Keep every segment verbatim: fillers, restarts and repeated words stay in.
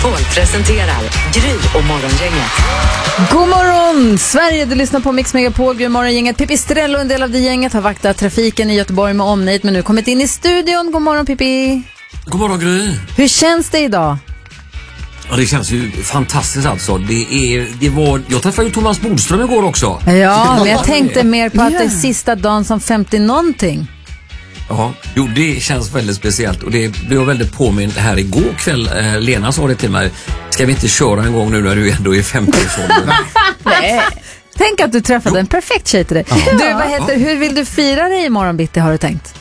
Megapol presenterar Gry och Morgongänget. God morgon Sverige, du lyssnar på Mix Megapol, Gry och Morgongänget. Pippi Strello, en del av det gänget, har vaktat trafiken i Göteborg med omnejd, men nu kommit in i studion. God morgon Pippi. God morgon Gry. Hur känns det idag? Ja, det känns ju fantastiskt alltså. Det är, det var, jag träffade ju Thomas Bodström igår också. Ja, men jag tänkte mer på att det är sista dagen som femtio någonting. Ja, jo, det känns väldigt speciellt och det blev jag väldigt påmind här igår kväll. Eh, Lena sa det till mig, ska vi inte köra en gång nu när du ändå är femtio-årsåldern? Nej. Tänk att du träffade jo. en perfekt tjej till dig. Ja. Du, vad heter, hur vill du fira dig imorgon bitti, har du tänkt?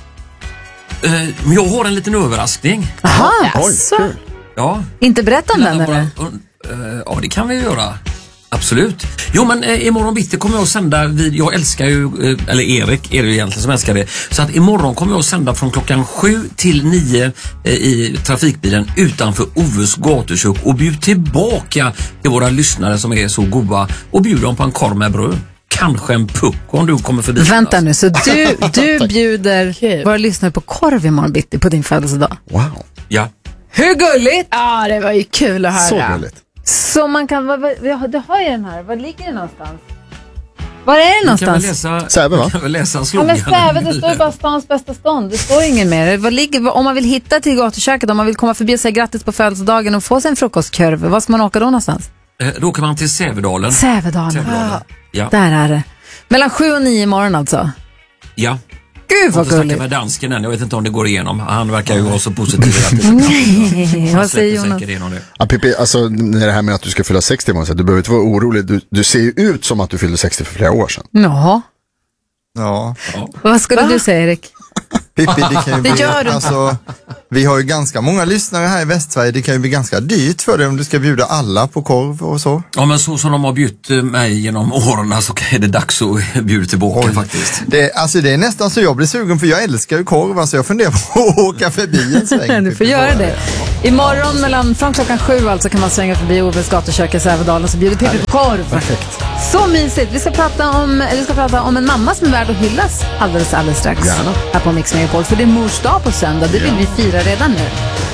Eh, jag har en liten överraskning. Aha, alltså. Oj, ja. Inte berätta om den, eller? Uh, ja, det kan vi göra. Absolut. Jo, men eh, imorgon bitti kommer jag att sända vid, jag älskar ju, eh, eller Erik är det ju egentligen som älskar det. Så att imorgon kommer jag att sända från klockan sju till nio eh, i trafikbilen utanför Oves gatukök och bjud tillbaka till våra lyssnare som är så goda och bjuder dem på en korv med bröd. Kanske en puck om du kommer förbi. Vänta nu, så du, du bjuder våra lyssnare på korv imorgon bitti på din födelsedag? Wow. Ja. Hur gulligt? Ja, det var ju kul att höra. Så gulligt. Så man kan, vad, vad, du har ju den här, var ligger det någonstans? Var är det någonstans? Kan Säve, va? kan väl läsa Ja, slogan. men Säve, det står ju bara stans bästa stånd. Det står ingen mer. Vad ligger, om man vill hitta till gatuköket, om man vill komma förbi och säga grattis på födelsedagen och få sig en frukostkorv, vad ska man åka då någonstans? Eh, då åker man till Sävedalen. Sävedalen. Sävedalen. Ja. Där är det. Mellan sju och nio imorgon alltså. Ja. Gud vad gulligt. med dansken än. Jag vet inte om det går igenom. Han verkar ju vara så positiv att det Nej, vad säger Jonas? Ja, Pippi, alltså när det här med att du ska fylla sextio, man säger, du behöver inte vara orolig. Du, du ser ju ut som att du fyllde sextio för flera år sedan. Jaha. Ja. Ja. Vad skulle Va? du säga, Erik? Pippi, det kan ju det bli, gör du. alltså, vi har ju ganska många lyssnare här i Västsverige. Det kan ju bli ganska dyrt för dig om du ska bjuda alla på korv och så. Ja, men så som de har bjudit mig genom åren så är det dags att bjuda tillbaka. Oj. Faktiskt. Det, alltså det är nästan så jag blir sugen, för jag älskar ju korv. Alltså jag funderar på att åka förbi en sväng. Du får göra det. Imorgon mellan, från klockan sju alltså kan man svänga förbi Oves gatukök i Sävedalen, så bjuder Pippi på korv. Perfekt. Så mysigt. Vi ska prata om, vi ska prata om en mamma som är värd att hyllas alldeles, alldeles strax. Gärna. Här på Mix Megapol. För det är mors dag på söndag. Det vill ja. vi fira redan nu.